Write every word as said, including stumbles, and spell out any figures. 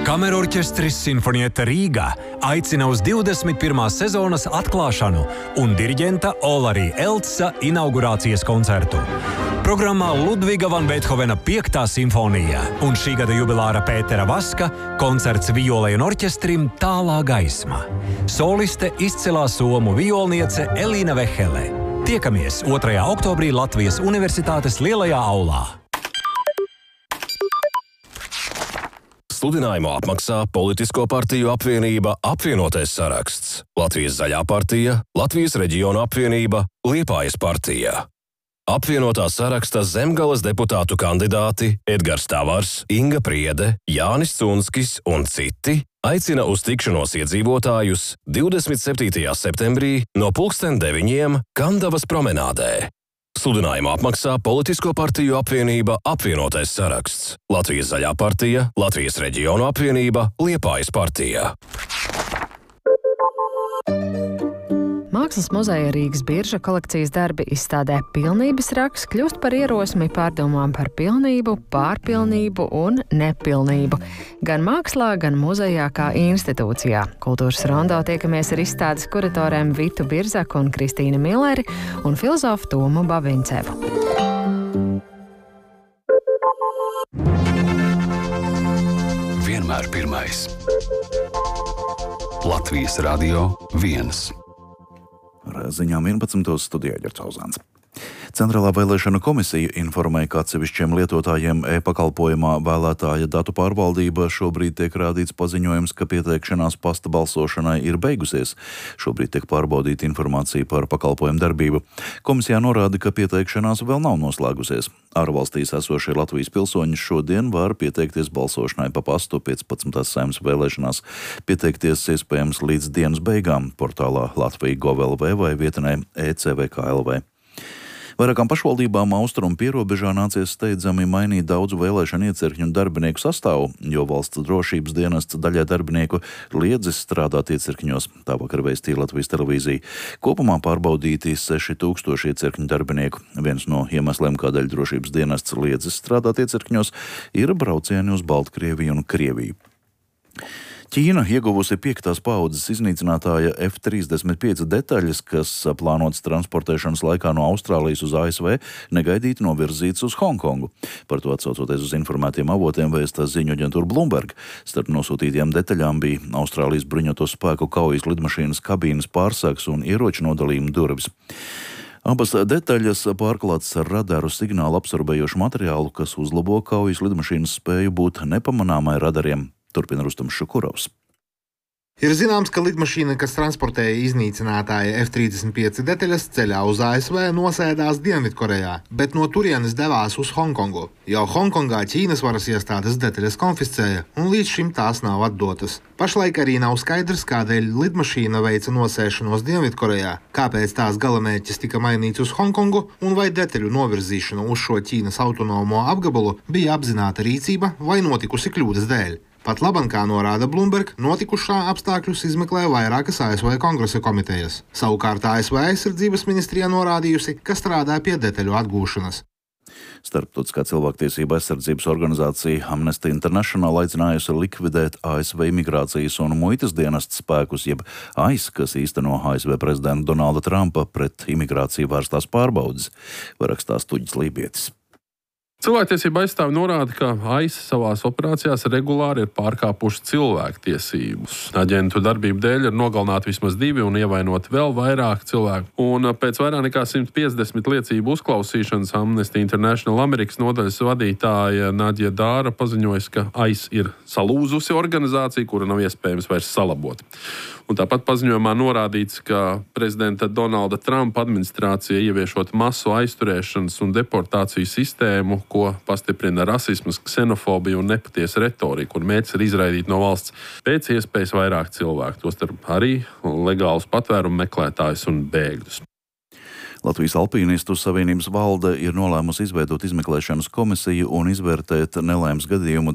Kamerorķestris Sinfonietta Rīga aicina uz divdesmit pirmās sezonas atklāšanu un diriģenta Olarī Eltsa inaugurācijas koncertu. Programmā Ludviga van Beethovena piektā simfonija un šī gada jubilāra Pētera Vaska koncerts violei un orķestrim Tālā gaisma. Soliste izcilā somu violniece Elīna Vehele. Tiekamies otrajā oktobrī Latvijas Universitātes lielajā aulā. Sludinājumu apmaksā Politisko partiju apvienība Apvienotais saraksts, Latvijas Zaļā partija, Latvijas Reģionu apvienība, Liepājas partija. Apvienotā saraksta Zemgales deputātu kandidāti Edgars Tavars, Inga Priede, Jānis Cunskis un citi aicina uz tikšanos iedzīvotājus divdesmit septītajā septembrī no pulksten deviņiem Kandavas promenādē. Sludinājumu apmaksā Politisko partiju apvienība Apvienotais saraksts, Latvijas Zaļā partija, Latvijas Reģionu apvienība, Liepājas partija. Mākslas muzeja Rīgas birža kolekcijas darbi izstādē Pilnības raksts kļūst par ierosmi pārdomām par pilnību, pārpilnību un nepilnību. Gan mākslā, gan muzejā kā institūcijā. Kultūras rondo tiekamies ar izstādes kuratoriem Vitu Birzaku un Kristīnu Milleri un filozofu Tomu Bavincevu. Vienmēr pirmais. Latvijas radio viens. Ar ziņām vienpadsmitos studijā Ģercauzāns. Centrālā vēlēšana komisija informēja, ka atsevišķiem lietotājiem e-pakalpojumā vēlētāja datu pārvaldība šobrīd tiek rādīts paziņojums, ka pieteikšanās pasta balsošanai ir beigusies. Šobrīd tiek pārbaudīta informācija par pakalpojumu darbību. Komisijā norāda, ka pieteikšanās vēl nav noslēgusies. Ārvalstīs esošie Latvijas pilsoņi šodien var pieteikties balsošanai pa pastu piecpadsmitās Saeimas vēlēšanās. Pieteikties iespējams līdz dienas beigām portālā Latvija punkt gov punkt el vē vai vietnē e ce ve ka punkt el vē. Vairākām pašvaldībām austrumu pierobežā nācies steidzami mainīt daudzu vēlēšanu iecirkņu un darbinieku sastāvu, jo valsts drošības dienests daļai darbinieku liedzis strādāt iecirkņos. Tā vakar vēstīja Latvijas televīzija. Kopumā pārbaudīti seši tūkstoši iecirkņu darbinieku. Viens no iemesliem, kādēļ drošības dienests liedzis strādāt iecirkņos, ir braucieni uz Baltkrieviju un Krieviju. Ķīna ieguvusi piektās paaudzes iznīcinātāja F trīsdesmit pieci detaļas, kas plānotas transportēšanas laikā no Austrālijas uz A S V, negaidīti novirzītas uz Hongkongu. Par to atsaucoties uz informētiem avotiem vēsta ziņu aģentūra Bloomberg. Starp nosūtītiem detaļām bija Austrālijas bruņoto spēku kaujas lidmašīnas kabīnes pārsaks un ieroču nodalījuma durvis. Abas detaļas pārklātas ar radaru signālu absorbējošu materiālu, kas uzlabo kaujas lidmašīnas spēju būt nepamanāmai radariem. Turpina Rustums Šukurovs. Ir zināms, ka lidmašīna, kas transportēja iznīcinātāja F trīsdesmit pieci detaļas, ceļā uz A S V nosēdās Dienvidkorejā, bet no turienes devās uz Hongkongu. Jau Hongkongā Ķīnas varas iestādes detaļas konfiscēja, un līdz šim tās nav atdotas. Pašlaik arī nav skaidrs, kādēļ lidmašīna veica nosēšanos Dienvidkorejā, kāpēc tās galamērķis tika mainīts uz Hongkongu, un vai detaļu novirzīšana uz šo Ķīnas autonomo apgabalu bija apzināta rīcība vai notikusi kļūdas dēļ. Pat labam, kā norāda Bloomberg, notikušā apstākļus izmeklē vairākas A S V kongresa komitejas. Savukārt A S V aizsardzības ministrijā norādījusi, ka strādā pie detaļu atgūšanas. Starptautiskā cilvēktiesība aizsardzības organizācija Amnesty International aicinājusi likvidēt A S V imigrācijas un muitas dienestas spēkus, jeb A I S, kas īsteno A S V prezidenta Donalda Trumpa pret imigrāciju vērstās pārbaudes, rakstās Tuģis Lībietis. Cilvēktiesība aizstāvi norāda, ka A I S savās operācijās regulāri ir pārkāpuši cilvēktiesības. Aģentu darbību dēļ ir nogalināti vismaz divi un ievainoti vēl vairāk cilvēku. Un pēc vairāk nekā simt piecdesmit liecību uzklausīšanas Amnesty International Amerikas nodaļas vadītāja Nadja Dāra paziņojas, ka A I S ir salūzusi organizācija, kura nav iespējams vairs salabot. Un tāpat paziņojumā norādīts, ka prezidenta Donalda Trumpa administrācija ieviešot masu aizturēšanas un deportāciju sistēmu, ko pastiprina rasismas, ksenofobija un nepatiesa retorika, kur mērķis ir izraidīt no valsts pēc iespējas vairāk cilvēku, tostarp arī legālus patvērumu meklētājus un bēgļus. Latvijas Alpīnistu savienības valde ir nolēmusi izveidot izmeklēšanas komisiju un izvērtēt nelaimes gadījumu